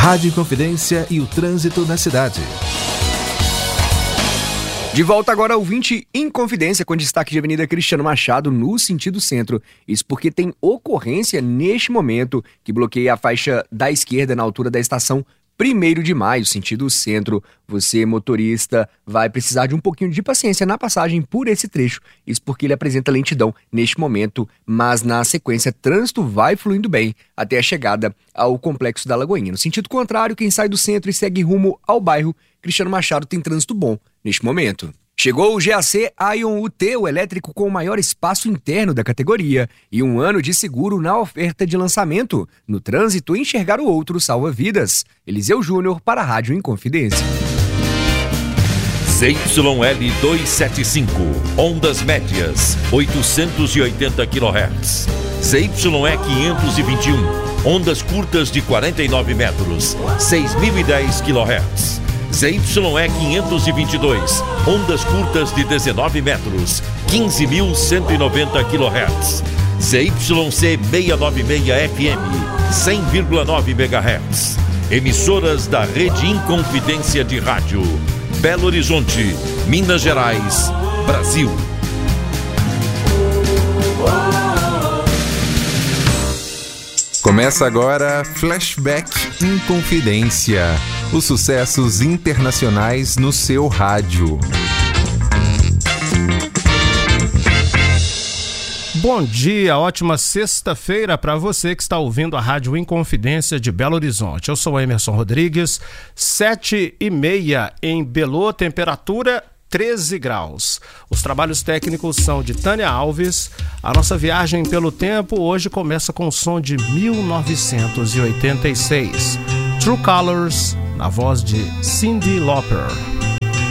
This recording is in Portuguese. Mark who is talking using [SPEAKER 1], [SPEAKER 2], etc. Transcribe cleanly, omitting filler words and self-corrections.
[SPEAKER 1] Rádio Inconfidência e o trânsito na cidade.
[SPEAKER 2] De volta agora ao 20 Inconfidência, com destaque de Avenida Cristiano Machado, no sentido centro. Isso porque tem ocorrência neste momento que bloqueia a faixa da esquerda na altura da estação 1º de Maio, sentido centro. Você, motorista, vai precisar de um pouquinho de paciência na passagem por esse trecho. Isso porque ele apresenta lentidão neste momento, mas na sequência, trânsito vai fluindo bem até a chegada ao Complexo da Lagoinha. No sentido contrário, quem sai do centro e segue rumo ao bairro Cristiano Machado tem trânsito bom neste momento. Chegou o GAC Ion UT, o elétrico com o maior espaço interno da categoria, e 1 ano de seguro na oferta de lançamento. No trânsito, enxergar o outro salva vidas. Eliseu Júnior para a Rádio Inconfidência.
[SPEAKER 3] ZYL 275, ondas médias, 880 kHz. ZYE 521, ondas curtas de 49 metros, 6.010 kHz. ZYE 522, ondas curtas de 19 metros, 15.190 kHz. ZYC 696 FM, 100,9 MHz. Emissoras da Rede Inconfidência de Rádio. Belo Horizonte, Minas Gerais, Brasil.
[SPEAKER 1] Começa agora Flashback Inconfidência. Os sucessos internacionais no seu rádio.
[SPEAKER 4] Bom dia, ótima sexta-feira para você que está ouvindo a Rádio Inconfidência de Belo Horizonte. Eu sou Emerson Rodrigues, 7h30 em Belô, temperatura 13 graus. Os trabalhos técnicos são de Tânia Alves. A nossa viagem pelo tempo hoje começa com o som de 1986. True Colors, na voz de Cyndi Lauper.